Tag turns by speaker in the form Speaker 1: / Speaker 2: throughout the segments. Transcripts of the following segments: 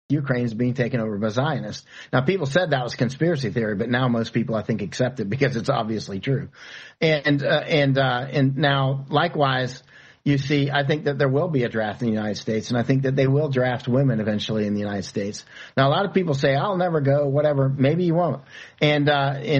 Speaker 1: Ukraine is being taken over by Zionists. Now, people said that was conspiracy theory, but now most people, I think, accept it because it's obviously true. And now, likewise, you see, I think that there will be a draft in the United States, and I think that they will draft women eventually in the United States. Now, a lot of people say, I'll never go, whatever. Maybe you won't. And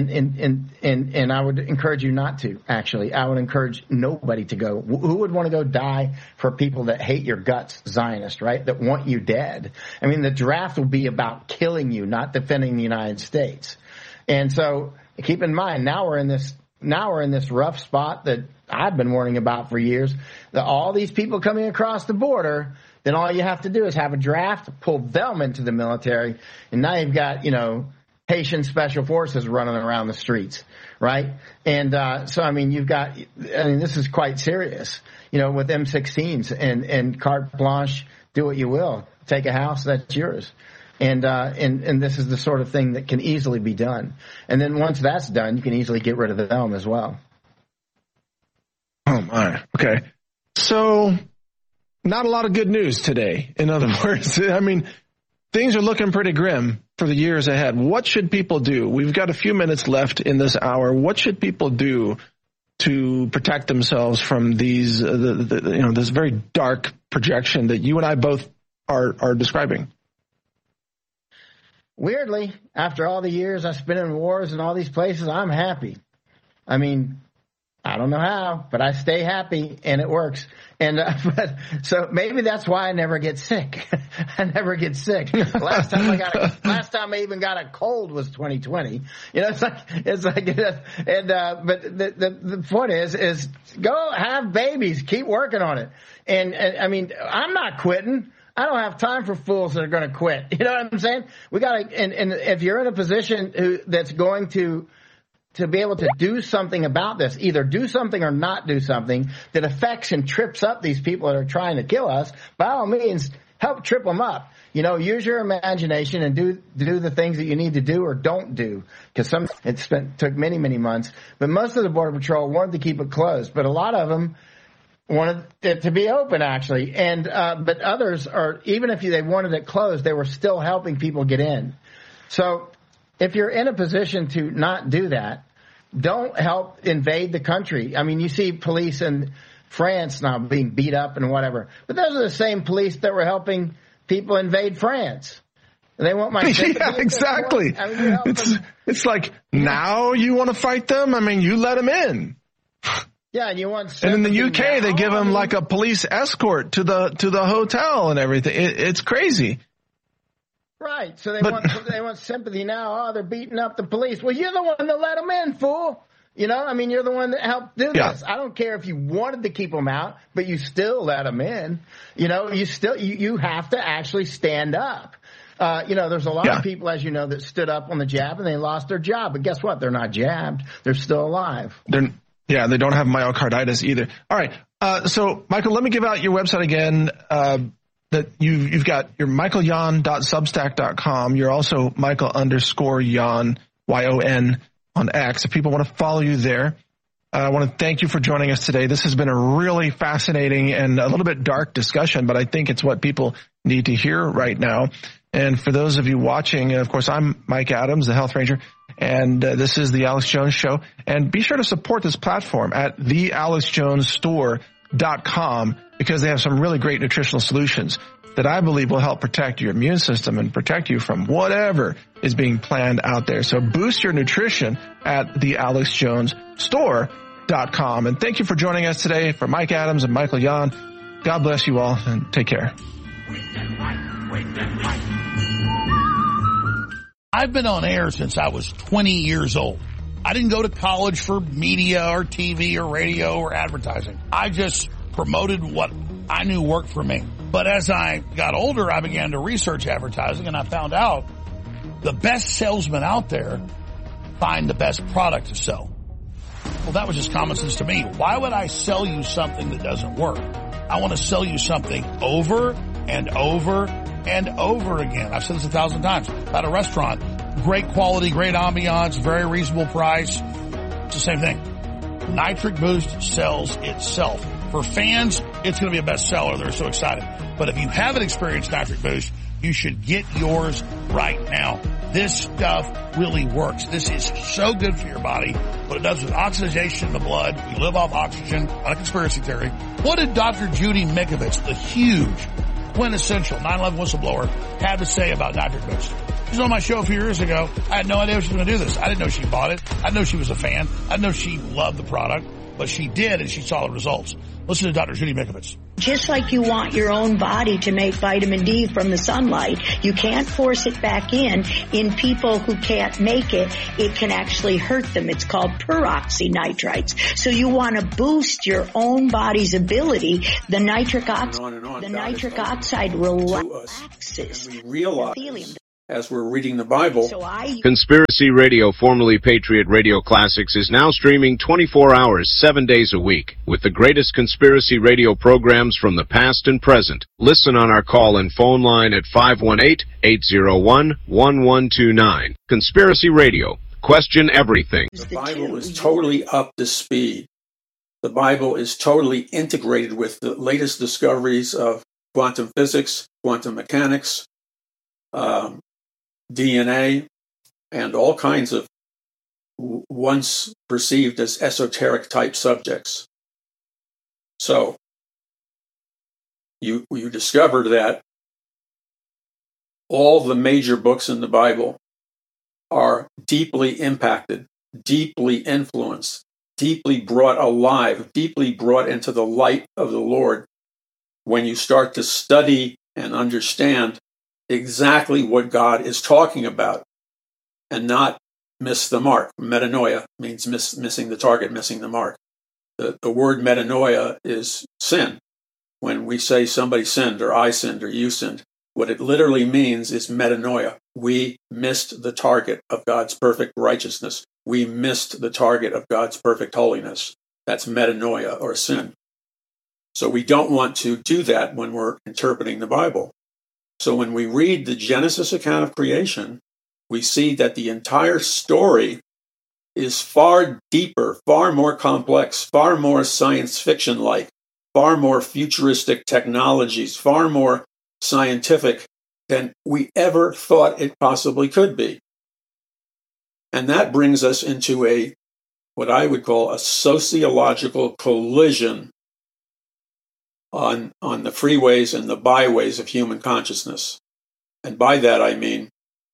Speaker 1: I would encourage you not to, actually. I would encourage nobody to go. Who would want to go die for people that hate your guts, Zionists, right, that want you dead? I mean, the draft will be about killing you, not defending the United States. And so keep in mind, now we're in this rough spot that I've been warning about for years, that all these people coming across the border, then all you have to do is have a draft, pull them into the military, and now you've got, Haitian special forces running around the streets, right? And so, I mean, this is quite serious, with M16s and carte blanche, do what you will. Take a house, that's yours. And this is the sort of thing that can easily be done. And then once that's done, you can easily get rid of them as well.
Speaker 2: Oh, my. Okay. So not a lot of good news today. In other words, I mean, things are looking pretty grim for the years ahead. What should people do? We've got a few minutes left in this hour. What should people do to protect themselves from these, this very dark projection that you and I both are describing?
Speaker 1: Weirdly, after all the years I spent in wars and all these places, I'm happy. I mean, I don't know how, but I stay happy and it works. And so maybe that's why I never get sick. I never get sick. Last time I even got a cold was 2020. But the point is go have babies, keep working on it. And I mean, I'm not quitting. I don't have time for fools that are going to quit. You know what I'm saying? We got to, and if you're in a position that's going to be able to do something about this, either do something or not do something that affects and trips up these people that are trying to kill us, by all means, help trip them up. Use your imagination and do the things that you need to do or don't do. Because took many, many months. But most of the Border Patrol wanted to keep it closed. But a lot of them wanted it to be open, actually. And but others even if they wanted it closed, they were still helping people get in. So if you're in a position to not do that, don't help invade the country. I mean, you see police in France now being beat up and whatever. But those are the same police that were helping people invade France. They want my sympathy.
Speaker 2: Yeah, exactly. It's like, now you want to fight them? I mean, you let them in.
Speaker 1: Yeah, and you want.
Speaker 2: And in the UK, they give them like a police escort to the hotel and everything. It's crazy.
Speaker 1: Right. So they want sympathy now. Oh, they're beating up the police. Well, you're the one that let them in, fool. I mean, you're the one that helped do this. I don't care if you wanted to keep them out, but you still let them in. You have to actually stand up. There's a lot of people, as you know, that stood up on the jab and they lost their job. But guess what? They're not jabbed. They're still alive.
Speaker 2: They don't have myocarditis either. All right. So, Michael, let me give out your website again. That you've got your michaelyon.substack.com. You're also Michael_Yon, YON, on X. If people want to follow you there, I want to thank you for joining us today. This has been a really fascinating and a little bit dark discussion, but I think it's what people need to hear right now. And for those of you watching, of course, I'm Mike Adams, the Health Ranger, and this is the Alex Jones Show. And be sure to support this platform at thealexjonesstore.com because they have some really great nutritional solutions that I believe will help protect your immune system and protect you from whatever is being planned out there. So boost your nutrition at thealexjonesstore.com. And thank you for joining us today. For Mike Adams and Michael Yon, God bless you all and take care.
Speaker 3: I've been on air since I was 20 years old. I didn't go to college for media or TV or radio or advertising. I just promoted what I knew worked for me. But as I got older, I began to research advertising, and I found out the best salesmen out there find the best product to sell. Well, that was just common sense to me. Why would I sell you something that doesn't work? I want to sell you something over and over and over again. I've said this 1,000 times. At a restaurant, great quality, great ambiance, very reasonable price. It's the same thing. Nitric Boost sells itself. For fans, it's going to be a bestseller. They're so excited. But if you haven't experienced Nitric Boost, You should get yours right now. This stuff really works. This is so good for your body. What it does with oxygenation in the blood. We live off oxygen, not a conspiracy theory. What did Dr. Judy Mikovits, the huge, quintessential 9/11 whistleblower, have to say about Nitric Boost? She was on my show a few years ago. I had no idea she was going to do this. I didn't know she bought it. I didn't know she was a fan. I didn't know she loved the product, but she did, and she saw the results. Listen to Dr. Judy Mikovits.
Speaker 4: Just like you want your own body to make vitamin D from the sunlight, you can't force it back in people who can't make it. It can actually hurt them. It's called peroxynitrites. So you want to boost your own body's ability. The nitric oxide relaxes.
Speaker 5: And we realize, as we're reading the Bible.
Speaker 6: Conspiracy Radio, formerly Patriot Radio Classics, is now streaming 24 hours, 7 days a week, with the greatest conspiracy radio programs from the past and present. Listen on our call-in phone line at 518-801-1129. Conspiracy Radio. Question everything.
Speaker 5: The Bible is totally up to speed. The Bible is totally integrated with the latest discoveries of quantum physics, quantum mechanics, DNA, and all kinds of once perceived as esoteric type subjects. So you discovered that all the major books in the Bible are deeply impacted, deeply influenced, deeply brought alive, deeply brought into the light of the Lord when you start to study and understand exactly what God is talking about and not miss the mark. Metanoia means missing the target, missing the mark. The word metanoia is sin. When we say somebody sinned or I sinned or you sinned, what it literally means is metanoia. We missed the target of God's perfect righteousness. We missed the target of God's perfect holiness. That's metanoia or sin. So we don't want to do that when we're interpreting the Bible. So when we read the Genesis account of creation, we see that the entire story is far deeper, far more complex, far more science fiction-like, far more futuristic technologies, far more scientific than we ever thought it possibly could be. And that brings us into what I would call a sociological collision on the freeways and the byways of human consciousness. And by that I mean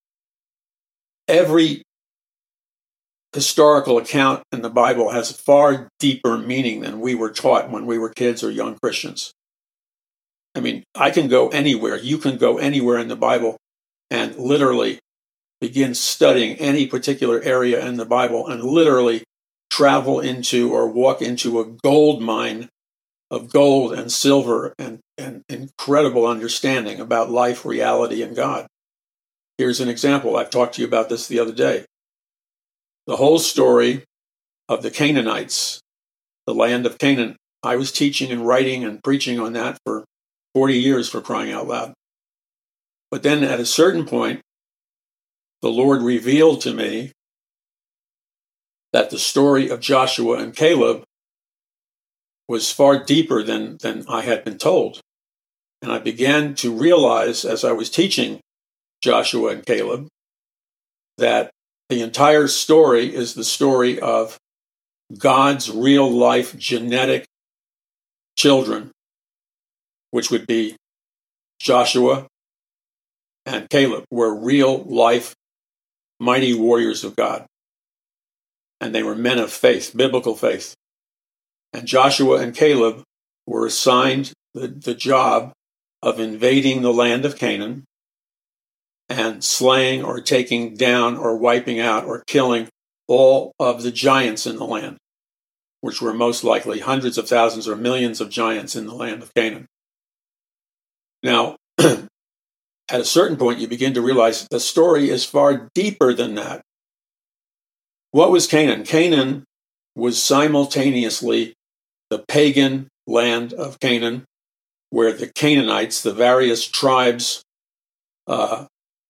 Speaker 5: every historical account in the Bible has far deeper meaning than we were taught when we were kids or young Christians. I mean, I can go anywhere, you can go anywhere in the Bible and literally begin studying any particular area in the Bible and literally travel into or walk into a gold mine of gold and silver and incredible understanding about life, reality, and God. Here's an example. I've talked to you about this the other day. The whole story of the Canaanites, the land of Canaan. I was teaching and writing and preaching on that for 40 years, for crying out loud. But then at a certain point, the Lord revealed to me that the story of Joshua and Caleb was far deeper than I had been told. And I began to realize as I was teaching Joshua and Caleb that the entire story is the story of God's real life genetic children, which would be Joshua and Caleb, were real life mighty warriors of God. And they were men of faith, biblical faith. And Joshua and Caleb were assigned the job of invading the land of Canaan and slaying or taking down or wiping out or killing all of the giants in the land, which were most likely hundreds of thousands or millions of giants in the land of Canaan. Now, at a certain point, you begin to realize the story is far deeper than that. What was Canaan? Canaan was simultaneously the pagan land of Canaan, where the Canaanites, the various tribes of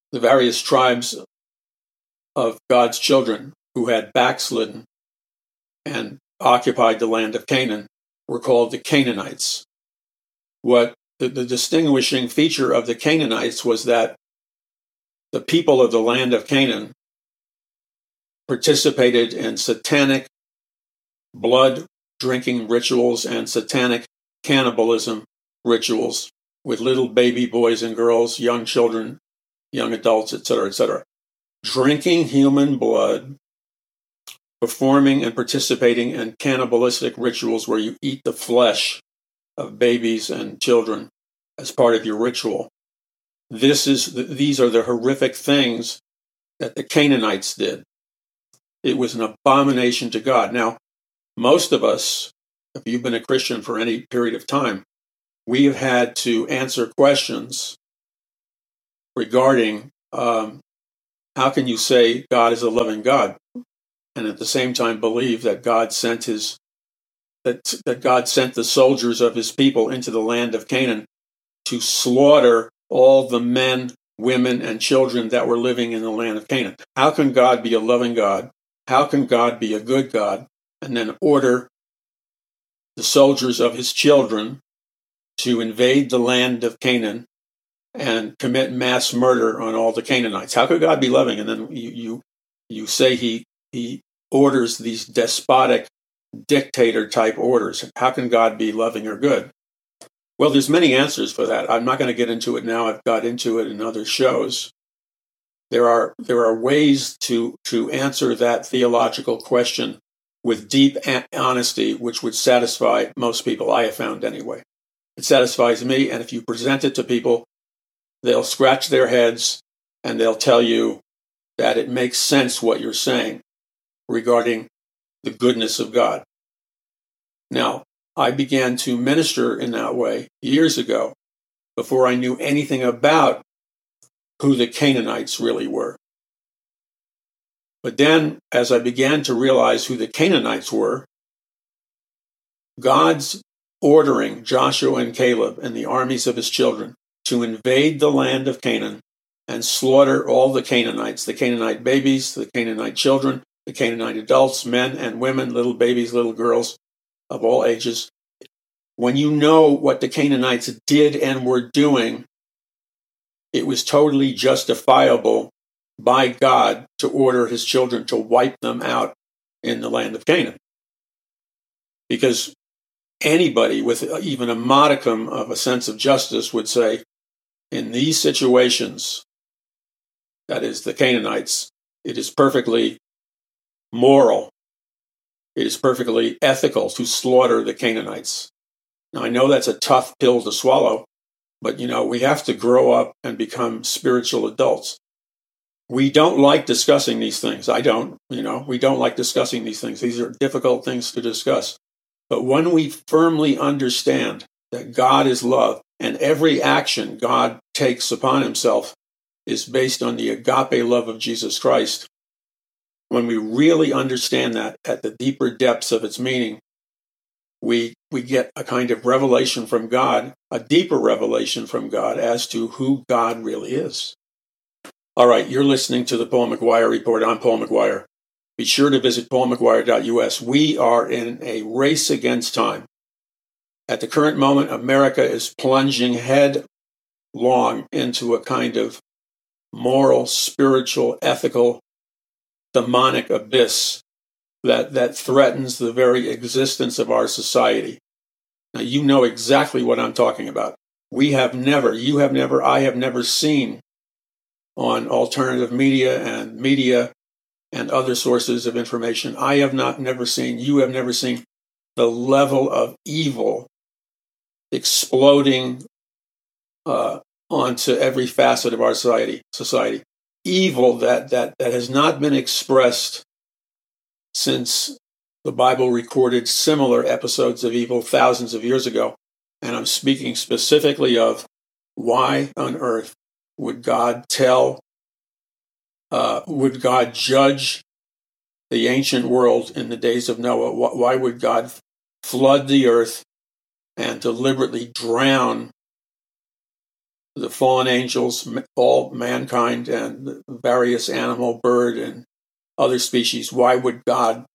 Speaker 5: God's children who had backslidden and occupied the land of Canaan, were called the Canaanites. What the distinguishing feature of the Canaanites was that the people of the land of Canaan participated in satanic blood drinking rituals and satanic cannibalism rituals with little baby boys and girls, young children, young adults, etc., etc. Drinking human blood, performing and participating in cannibalistic rituals where you eat the flesh of babies and children as part of your ritual. These are the horrific things that the Canaanites did. It was an abomination to God. Now, most of us, if you've been a Christian for any period of time, we have had to answer questions regarding how can you say God is a loving God and at the same time believe that God sent that God sent the soldiers of his people into the land of Canaan to slaughter all the men, women, and children that were living in the land of Canaan. How can God be a loving God? How can God be a good God and then order the soldiers of his children to invade the land of Canaan and commit mass murder on all the Canaanites? How could God be loving? And then you say he orders these despotic dictator type orders. How can God be loving or good? Well, there's many answers for that. I'm not going to get into it now. I've got into it in other shows. There are ways to answer that theological question with deep honesty, which would satisfy most people, I have found anyway. It satisfies me, and if you present it to people, they'll scratch their heads and they'll tell you that it makes sense what you're saying regarding the goodness of God. Now, I began to minister in that way years ago, before I knew anything about who the Canaanites really were. But then, as I began to realize who the Canaanites were, God's ordering Joshua and Caleb and the armies of his children to invade the land of Canaan and slaughter all the Canaanites, the Canaanite babies, the Canaanite children, the Canaanite adults, men and women, little babies, little girls of all ages. When you know what the Canaanites did and were doing, it was totally justifiable by God to order his children to wipe them out in the land of Canaan. Because anybody with even a modicum of a sense of justice would say, in these situations, that is the Canaanites, it is perfectly moral, it is perfectly ethical to slaughter the Canaanites. Now, I know that's a tough pill to swallow, but, we have to grow up and become spiritual adults. We don't like discussing these things. I don't, we don't like discussing these things. These are difficult things to discuss. But when we firmly understand that God is love and every action God takes upon himself is based on the agape love of Jesus Christ, when we really understand that at the deeper depths of its meaning, we get a kind of revelation from God, a deeper revelation from God as to who God really is. All right, you're listening to the Paul McGuire Report. I'm Paul McGuire. Be sure to visit paulmcguire.us. We are in a race against time. At the current moment, America is plunging headlong into a kind of moral, spiritual, ethical, demonic abyss that threatens the very existence of our society. Now, you know exactly what I'm talking about. You have never, I have never seen on alternative media and other sources of information. I have never seen, you have never seen the level of evil exploding onto every facet of our society. Evil that has not been expressed since the Bible recorded similar episodes of evil thousands of years ago. And I'm speaking specifically of why on earth would God judge the ancient world in the days of Noah? Why would God flood the earth and deliberately drown the fallen angels, all mankind, and the various animal, bird, and other species? Why would God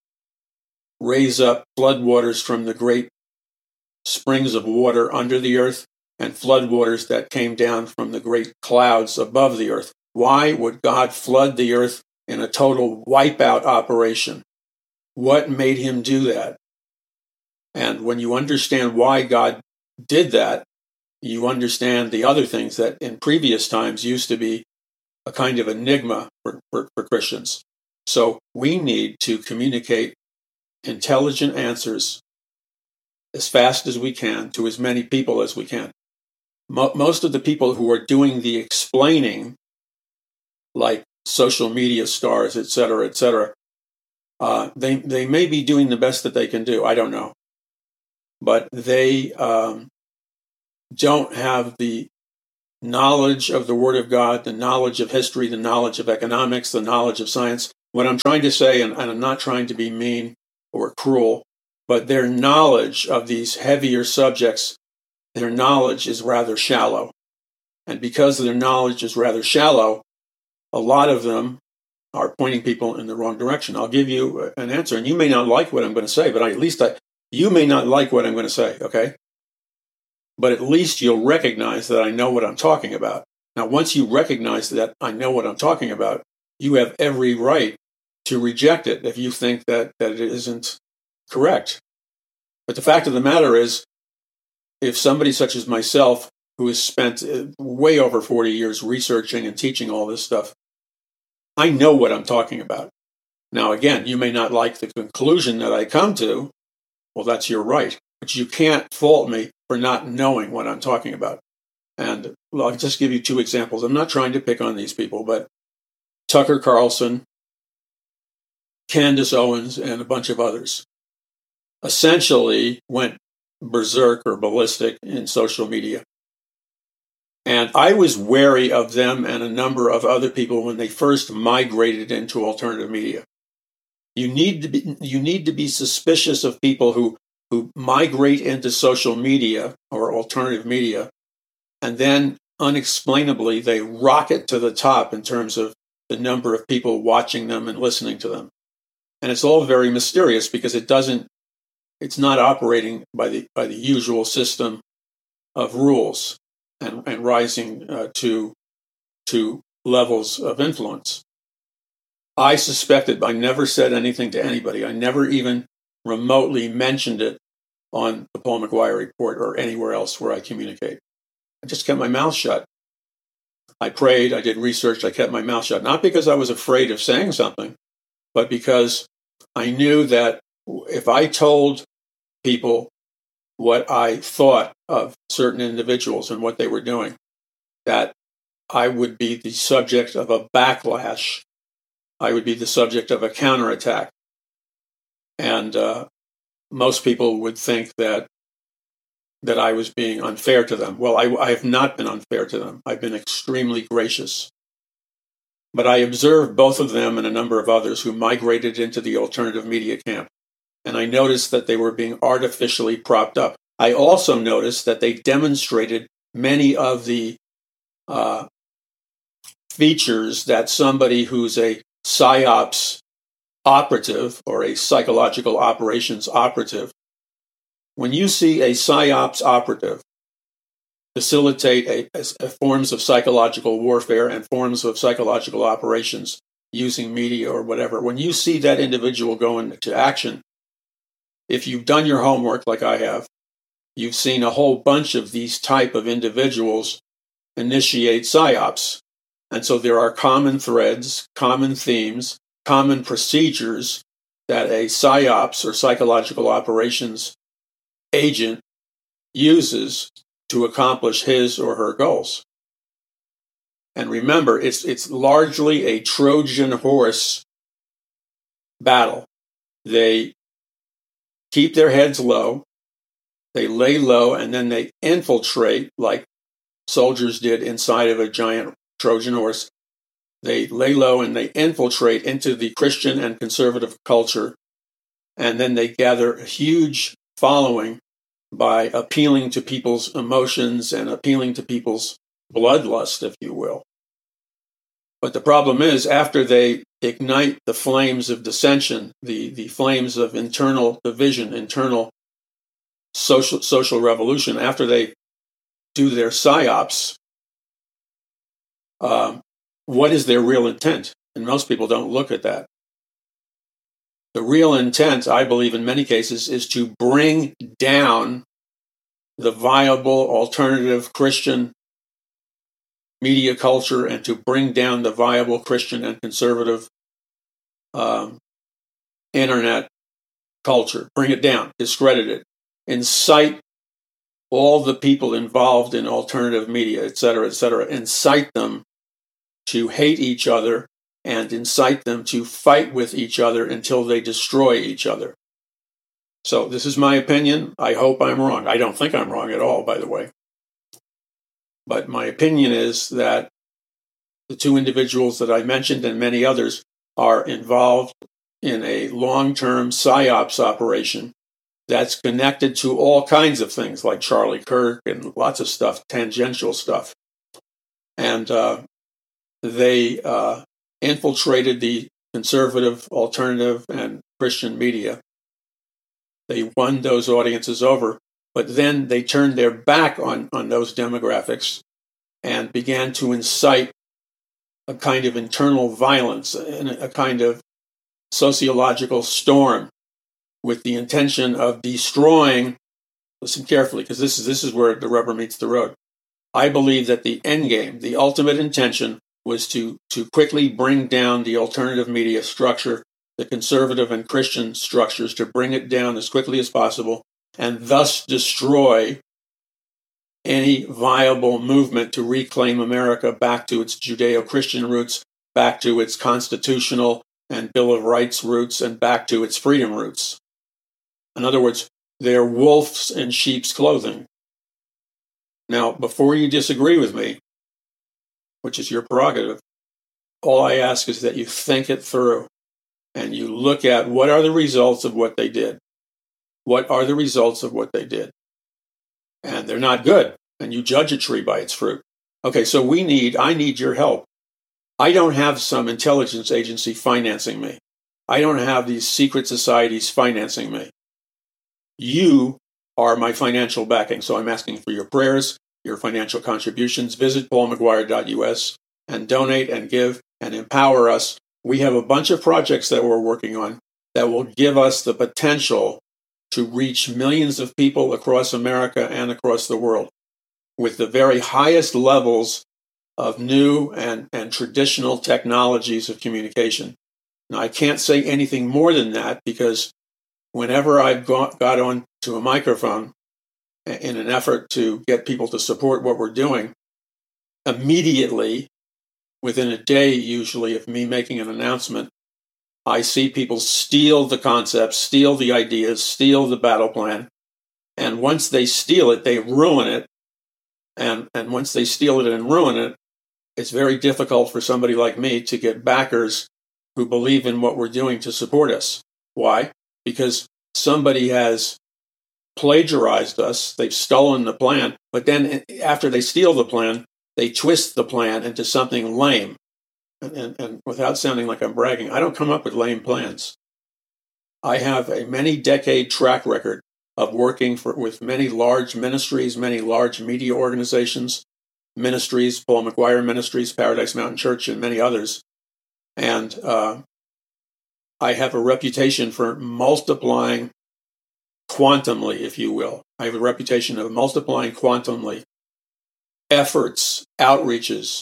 Speaker 5: raise up floodwaters from the great springs of water under the earth and floodwaters that came down from the great clouds above the earth. Why would God flood the earth in a total wipeout operation? What made him do that? And when you understand why God did that, you understand the other things that in previous times used to be a kind of enigma for Christians. So we need to communicate intelligent answers as fast as we can to as many people as we can. Most of the people who are doing the explaining, like social media stars, et cetera, they may be doing the best that they can do. I don't know. But they don't have the knowledge of the Word of God, the knowledge of history, the knowledge of economics, the knowledge of science. What I'm trying to say, and I'm not trying to be mean or cruel, but their knowledge of these heavier subjects, their knowledge is rather shallow. And because their knowledge is rather shallow, a lot of them are pointing people in the wrong direction. I'll give you an answer, and you may not like what I'm going to say, but you may not like what I'm going to say, okay? But at least you'll recognize that I know what I'm talking about. Now, once you recognize that I know what I'm talking about, you have every right to reject it if you think that it isn't correct. But the fact of the matter is, if somebody such as myself, who has spent way over 40 years researching and teaching all this stuff, I know what I'm talking about. Now, again, you may not like the conclusion that I come to. Well, that's your right. But you can't fault me for not knowing what I'm talking about. And I'll just give you two examples. I'm not trying to pick on these people, but Tucker Carlson, Candace Owens, and a bunch of others essentially went berserk or ballistic in social media. And I was wary of them and a number of other people when they first migrated into alternative media. You need to be suspicious of people who migrate into social media or alternative media, and then unexplainably they rocket to the top in terms of the number of people watching them and listening to them. And it's all very mysterious because it's not operating by the usual system of rules and rising to levels of influence. I suspected, but I never said anything to anybody. I never even remotely mentioned it on the Paul McGuire Report or anywhere else where I communicate. I just kept my mouth shut. I prayed, I did research, I kept my mouth shut. Not because I was afraid of saying something, but because I knew that if I told people what I thought of certain individuals and what they were doing, that I would be the subject of a backlash. I would be the subject of a counterattack. And most people would think that I was being unfair to them. Well, I have not been unfair to them. I've been extremely gracious. But I observed both of them and a number of others who migrated into the alternative media camp. And I noticed that they were being artificially propped up. I also noticed that they demonstrated many of the features that somebody who's a PSYOPs operative or a psychological operations operative, when you see a PSYOPs operative facilitate forms of psychological warfare and forms of psychological operations using media or whatever, when you see that individual go into action, if you've done your homework like I have, you've seen a whole bunch of these type of individuals initiate PSYOPs. And so there are common threads, common themes, common procedures that a PSYOPs or psychological operations agent uses to accomplish his or her goals. And remember, it's largely a Trojan horse battle. They keep their heads low, they lay low, and then they infiltrate like soldiers did inside of a giant Trojan horse. They lay low and they infiltrate into the Christian and conservative culture, and then they gather a huge following by appealing to people's emotions and appealing to people's bloodlust, if you will. But the problem is, after they ignite the flames of dissension, the flames of internal division, internal social revolution, after they do their psyops, what is their real intent? And most people don't look at that. The real intent, I believe, in many cases, is to bring down the viable alternative Christian media culture and to bring down the viable Christian and conservative internet culture. Bring it down, discredit it, incite all the people involved in alternative media, et cetera, incite them to hate each other and incite them to fight with each other until they destroy each other. So this is my opinion. I hope I'm wrong. I don't think I'm wrong at all, by the way. But my opinion is that the two individuals that I mentioned and many others are involved in a long-term psyops operation that's connected to all kinds of things like Charlie Kirk and lots of stuff, tangential stuff. And they infiltrated the conservative, alternative, and Christian media. They won those audiences over, but then they turned their back on those demographics and began to incite a kind of internal violence and a kind of sociological storm with the intention of destroying, listen carefully, because this is where the rubber meets the road. I believe that the end game, the ultimate intention, was to quickly bring down the alternative media structure, the conservative and Christian structures, to bring it down as quickly as possible, and thus destroy any viable movement to reclaim America back to its Judeo-Christian roots, back to its constitutional and Bill of Rights roots, and back to its freedom roots. In other words, they're wolves in sheep's clothing. Now, before you disagree with me, which is your prerogative, all I ask is that you think it through and you look at what are the results of what they did. What are the results of what they did? And they're not good. And you judge a tree by its fruit. Okay, so I need your help. I don't have some intelligence agency financing me. I don't have these secret societies financing me. You are my financial backing. So I'm asking for your prayers, your financial contributions. Visit paulmcguire.us and donate and give and empower us. We have a bunch of projects that we're working on that will give us the potential to reach millions of people across America and across the world with the very highest levels of new and traditional technologies of communication. Now, I can't say anything more than that because whenever I've got on to a microphone in an effort to get people to support what we're doing, immediately, within a day usually of me making an announcement, I see people steal the concepts, steal the ideas, steal the battle plan. And once they steal it, they ruin it. And once they steal it and ruin it, it's very difficult for somebody like me to get backers who believe in what we're doing to support us. Why? Because somebody has plagiarized us. They've stolen the plan. But then after they steal the plan, they twist the plan into something lame. And without sounding like I'm bragging, I don't come up with lame plans. I have a many-decade track record of working with many large ministries, many large media organizations, ministries, Paul McGuire Ministries, Paradise Mountain Church, and many others. And I have a reputation for multiplying quantumly, if you will. I have a reputation of multiplying quantumly efforts, outreaches,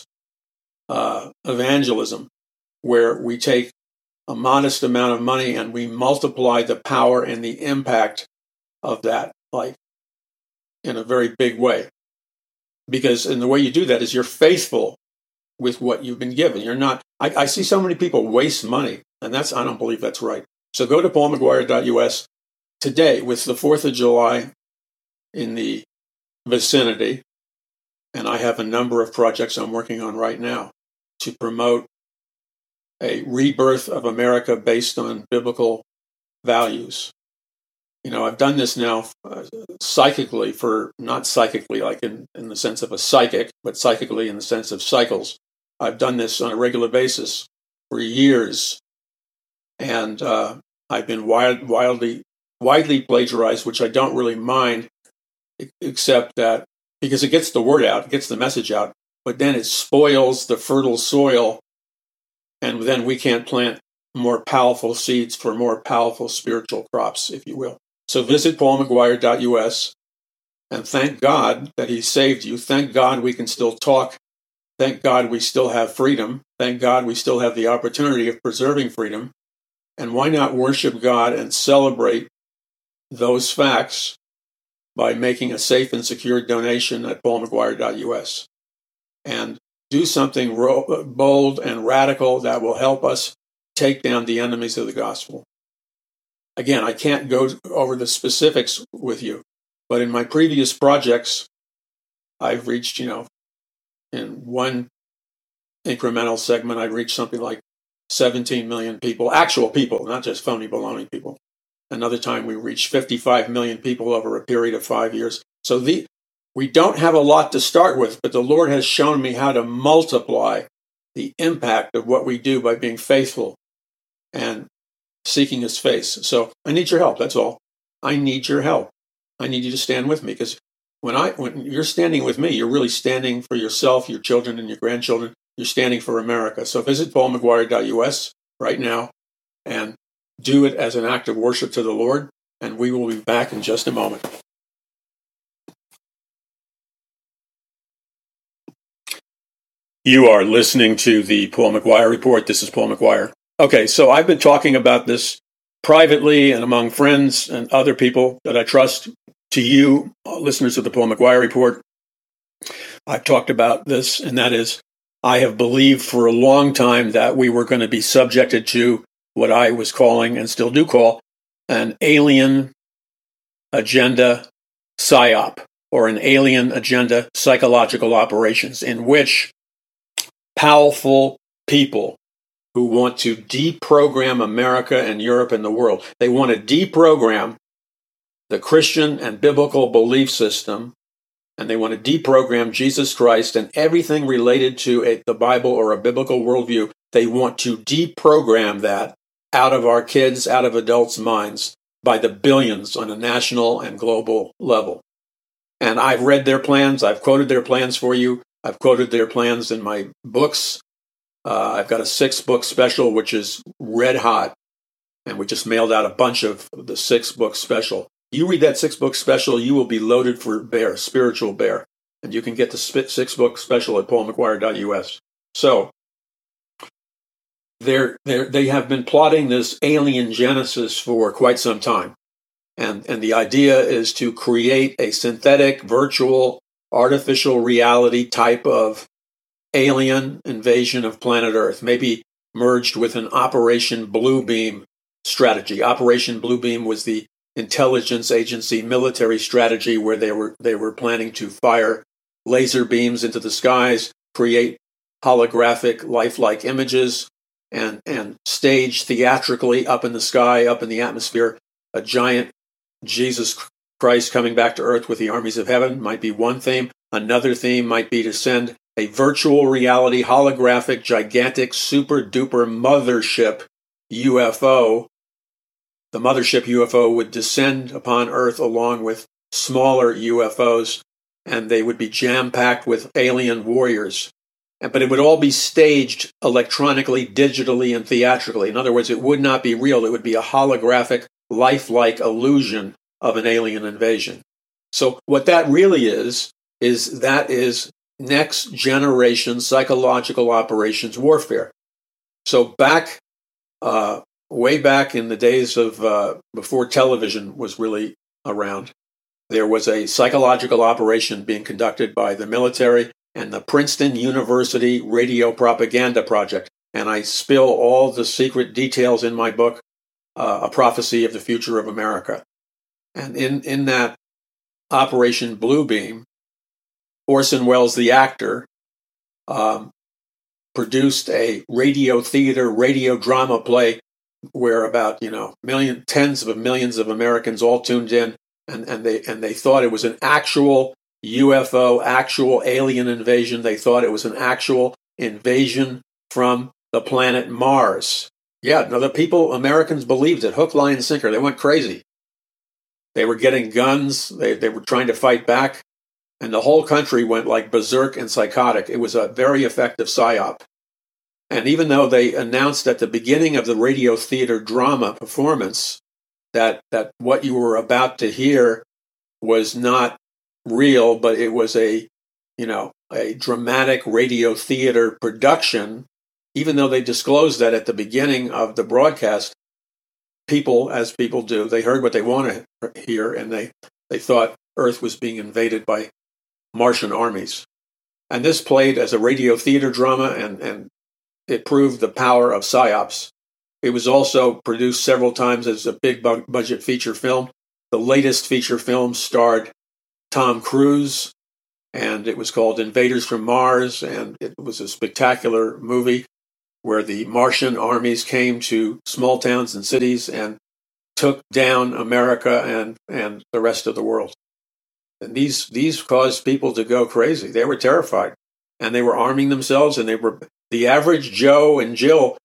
Speaker 5: evangelism, where we take a modest amount of money and we multiply the power and the impact of that, like in a very big way. Because in the way you do that is you're faithful with what you've been given. You're not, I see so many people waste money, and I don't believe that's right. So go to paulmcguire.us today with the 4th of July in the vicinity, and I have a number of projects I'm working on right now to promote a rebirth of America based on biblical values. You know, I've done this now psychically not psychically like in the sense of a psychic, but psychically in the sense of cycles. I've done this on a regular basis for years, and I've been widely plagiarized, which I don't really mind, except that because it gets the word out, it gets the message out, but then it spoils the fertile soil, and then we can't plant more powerful seeds for more powerful spiritual crops, if you will. So visit paulmcguire.us and thank God that he saved you. Thank God we can still talk. Thank God we still have freedom. Thank God we still have the opportunity of preserving freedom. And why not worship God and celebrate those facts by making a safe and secure donation at paulmcguire.us? And do something bold and radical that will help us take down the enemies of the gospel. Again, I can't go over the specifics with you, but in my previous projects, I've reached, in one incremental segment, I've reached something like 17 million people, actual people, not just phony baloney people. Another time we reached 55 million people over a period of 5 years. So we don't have a lot to start with, but the Lord has shown me how to multiply the impact of what we do by being faithful and seeking his face. So I need your help. That's all. I need your help. I need you to stand with me, because when you're standing with me, you're really standing for yourself, your children, and your grandchildren. You're standing for America. So visit paulmcguire.us right now and do it as an act of worship to the Lord, and we will be back in just a moment. You are listening to the Paul McGuire Report. This is Paul McGuire. Okay, so I've been talking about this privately and among friends and other people that I trust. To you, listeners of the Paul McGuire Report, I've talked about this, and that is, I have believed for a long time that we were going to be subjected to what I was calling, and still do call, an alien agenda psyop, or an alien agenda psychological operations, in which powerful people who want to deprogram America and Europe and the world, they want to deprogram the Christian and biblical belief system, and they want to deprogram Jesus Christ and everything related to the Bible or a biblical worldview. They want to deprogram that out of our kids, out of adults' minds by the billions on a national and global level. And I've read their plans. I've quoted their plans for you. I've quoted their plans in my books. I've got a 6-book special, which is red hot, and we just mailed out a bunch of the 6-book special. You read that 6-book special, you will be loaded for bear, spiritual bear. And you can get the 6-book special at paulmcguire.us. So, they have been plotting this alien genesis for quite some time. And the idea is to create a synthetic, virtual, artificial reality type of alien invasion of planet Earth, maybe merged with an Operation Bluebeam strategy. Operation Bluebeam was the intelligence agency military strategy where they were planning to fire laser beams into the skies, create holographic lifelike images, and stage theatrically up in the sky, up in the atmosphere, a giant Jesus Christ coming back to earth with the armies of heaven might be one theme. Another theme might be to send a virtual reality, holographic, gigantic, super duper mothership UFO. The mothership UFO would descend upon Earth along with smaller UFOs, and they would be jam-packed with alien warriors. But it would all be staged electronically, digitally, and theatrically. In other words, it would not be real. It would be a holographic, lifelike illusion of an alien invasion. So what that really is next generation psychological operations warfare. So way back in the days of before television was really around, there was a psychological operation being conducted by the military and the Princeton University Radio Propaganda Project. And I spill all the secret details in my book, A Prophecy of the Future of America. And in that Operation Bluebeam, Orson Welles, the actor, produced a radio theater, radio drama play where about tens of millions of Americans all tuned in, and they thought it was an actual UFO, actual alien invasion. They thought it was an actual invasion from the planet Mars. Yeah, no, Americans believed it, hook, line, and sinker. They went crazy. They were getting guns. They were trying to fight back. and the whole country went like berserk and psychotic. It was a very effective psyop. And even though they announced at the beginning of the radio theater drama performance that what you were about to hear was not real, but it was a dramatic radio theater production, even though they disclosed that at the beginning of the broadcast, people, as people do, they heard what they want to hear, and they thought Earth was being invaded by Martian armies. And this played as a radio theater drama, and it proved the power of psyops. It was also produced several times as a big budget feature film. The latest feature film starred Tom Cruise, and it was called Invaders from Mars, and it was a spectacular movie where the Martian armies came to small towns and cities and took down America and the rest of the world. And these caused people to go crazy. They were terrified, and they were arming themselves, and the average Joe and Jill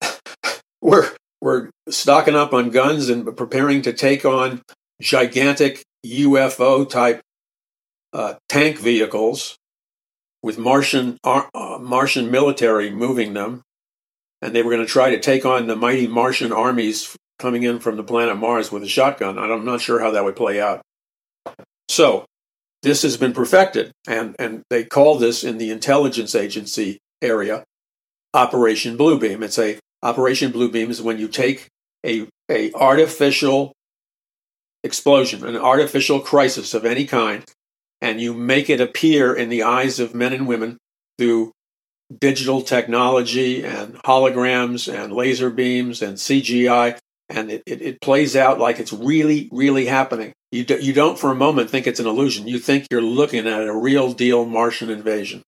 Speaker 5: were stocking up on guns and preparing to take on gigantic UFO type tank vehicles with Martian military moving them, and they were going to try to take on the mighty Martian armies coming in from the planet Mars with a shotgun. I'm not sure how that would play out. So this has been perfected, and they call this in the intelligence agency area Operation Bluebeam. Operation Bluebeam is when you take a artificial explosion, an artificial crisis of any kind, and you make it appear in the eyes of men and women through digital technology and holograms and laser beams and CGI, and it plays out like it's really, really happening. You don't for a moment think it's an illusion. You think you're looking at a real deal Martian invasion.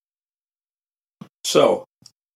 Speaker 5: So,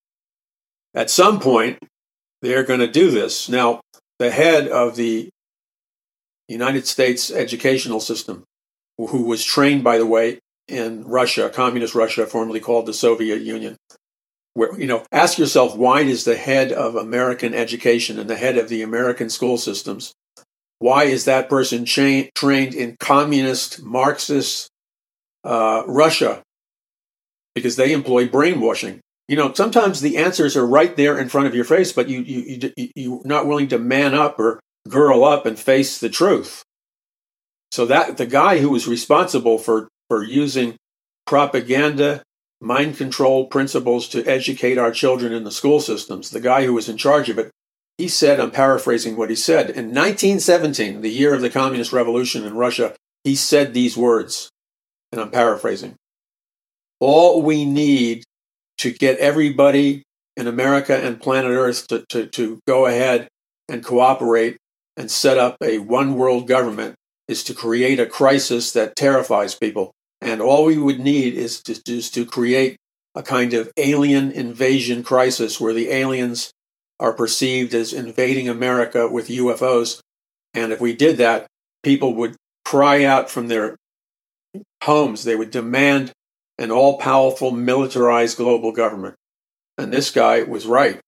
Speaker 5: at some point, they're going to do this. Now, the head of the United States educational system, who was trained, by the way, in Russia, communist Russia, formerly called the Soviet Union, where, ask yourself, why is the head of American education and the head of the American school systems, why is that person trained in communist, Marxist Russia? Because they employ brainwashing. Sometimes the answers are right there in front of your face, but you're not willing to man up or girl up and face the truth. So that the guy who was responsible for using propaganda, mind control principles to educate our children in the school systems, the guy who was in charge of it, he said, I'm paraphrasing what he said, in 1917, the year of the Communist Revolution in Russia, he said these words, and I'm paraphrasing: all we need to get everybody in America and planet Earth to go ahead and cooperate and set up a one world government is to create a crisis that terrifies people. And all we would need is to create a kind of alien invasion crisis where the aliens are perceived as invading America with UFOs. And if we did that, people would cry out from their homes. They would demand an all-powerful, militarized global government. And this guy was right.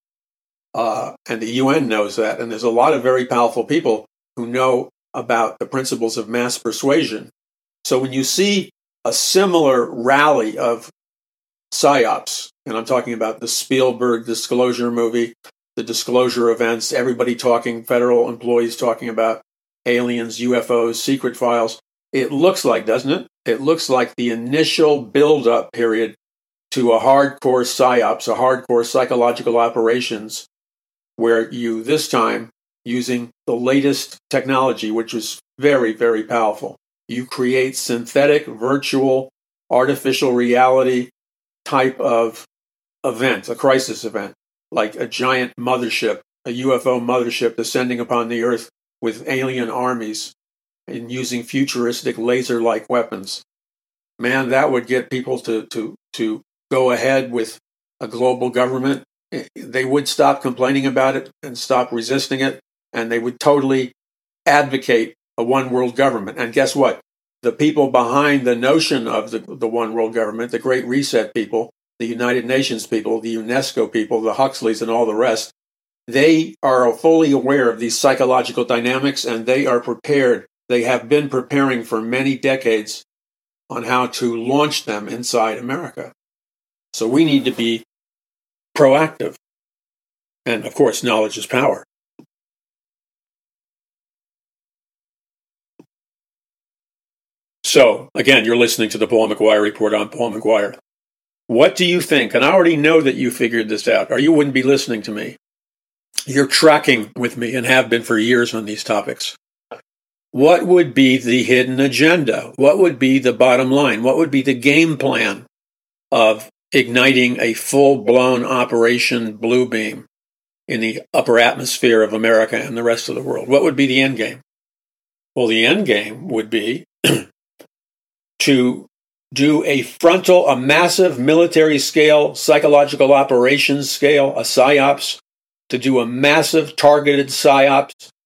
Speaker 5: And the UN knows that. And there's a lot of very powerful people who know about the principles of mass persuasion. So when you see a similar rally of psyops, and I'm talking about the Spielberg disclosure movie, the disclosure events, everybody talking, federal employees talking about aliens, UFOs, secret files, it looks like, doesn't it? It looks like the initial build-up period to a hardcore psyops, a hardcore psychological operations, where you, this time, using the latest technology, which is very, very powerful, you create synthetic, virtual, artificial reality type of event, a crisis event, like a giant mothership, a UFO mothership descending upon the Earth with alien armies and using futuristic laser-like weapons. Man, that would get people to go ahead with a global government. They would stop complaining about it and stop resisting it, and they would totally advocate a one-world government. And guess what? The people behind the notion of the one-world government, the Great Reset people, the United Nations people, the UNESCO people, the Huxleys and all the rest, they are fully aware of these psychological dynamics, and they are prepared. They have been preparing for many decades on how to launch them inside America. So we need to be proactive. And of course, knowledge is power. So, again, you're listening to the Paul McGuire Report. I'm Paul McGuire. What do you think? And I already know that you figured this out, or you wouldn't be listening to me. You're tracking with me and have been for years on these topics. What would be the hidden agenda? What would be the bottom line? What would be the game plan of igniting a full-blown Operation Bluebeam in the upper atmosphere of America and the rest of the world? What would be the end game? Well, the end game would be to do a massive military scale, psychological operations scale, a PSYOPs, to do a massive targeted PSYOPs